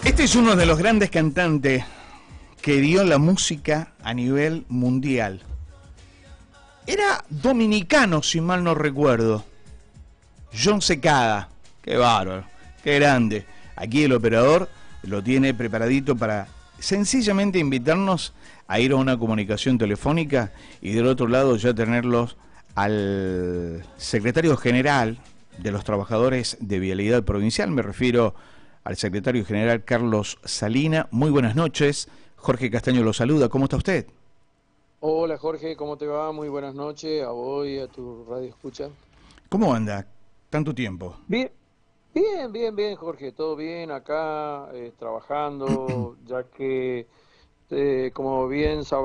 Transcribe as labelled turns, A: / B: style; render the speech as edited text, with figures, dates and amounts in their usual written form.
A: Este es uno de los grandes cantantes que dio la música a nivel mundial. Era dominicano, si mal no recuerdo. John Secada. Qué bárbaro, qué grande. Aquí el operador lo tiene preparadito para sencillamente invitarnos a ir a una comunicación telefónica y del otro lado ya tenerlos al secretario general de los trabajadores de Vialidad Provincial. Me refiero al secretario general Carlos Salina. Muy buenas noches. Jorge Castaño lo saluda. ¿Cómo está usted?
B: Hola Jorge, ¿cómo te va? Muy buenas noches a vos y a tu radio escucha.
A: ¿Cómo anda? Tanto tiempo.
B: Bien, bien Jorge, todo bien acá, trabajando, ya que como bien sabrás,